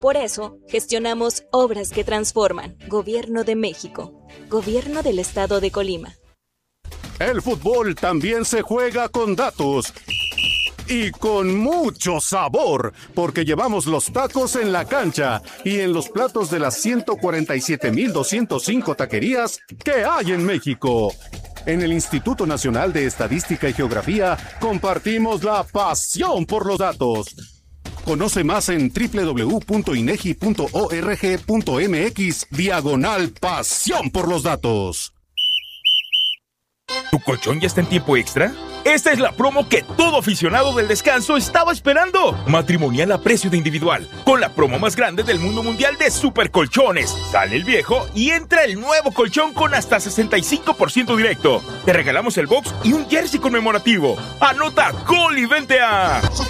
Por eso, gestionamos obras que transforman. Gobierno de México. Gobierno del Estado de Colima. El fútbol también se juega con datos. Y con mucho sabor, porque llevamos los tacos en la cancha y en los platos de las 147,205 taquerías que hay en México. En el Instituto Nacional de Estadística y Geografía compartimos la pasión por los datos. Conoce más en www.inegi.org.mx/pasión por los datos. ¿Tu colchón ya está en tiempo extra? Esta es la promo que todo aficionado del descanso estaba esperando. Matrimonial a precio de individual, con la promo más grande del mundo mundial de supercolchones. Sale el viejo y entra el nuevo colchón con hasta 65% directo. Te regalamos el box y un jersey conmemorativo. Anota gol y vente a